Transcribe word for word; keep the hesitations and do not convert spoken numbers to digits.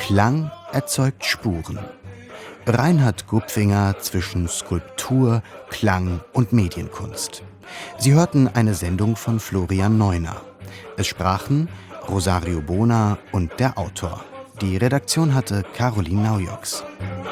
Klang erzeugt Spuren. Reinhard Gupfinger zwischen Skulptur, Klang und Medienkunst. Sie hörten eine Sendung von Florian Neuner. Es sprachen Rosario Bona und der Autor. Die Redaktion hatte Caroline Naujoks.